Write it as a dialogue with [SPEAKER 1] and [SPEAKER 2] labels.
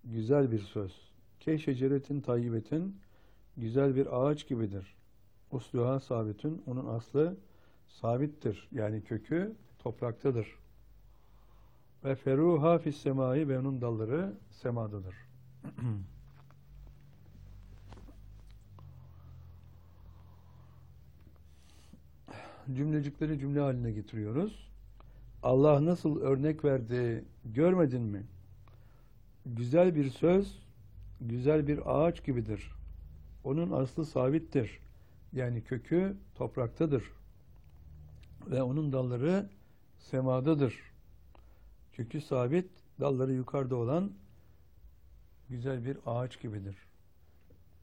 [SPEAKER 1] güzel bir söz. Keşeceretin tayyibetin, güzel bir ağaç gibidir. Usluha sabitün, onun aslı sabittir. Yani kökü topraktadır. Ve feruha fis semai, ve onun dalları semadadır. Cümlecikleri cümle haline getiriyoruz. Allah nasıl örnek verdi görmedin mi? Güzel bir söz, güzel bir ağaç gibidir. Onun aslı sabittir. Yani kökü topraktadır. Ve onun dalları semadadır. Kökü sabit, dalları yukarıda olan güzel bir ağaç gibidir.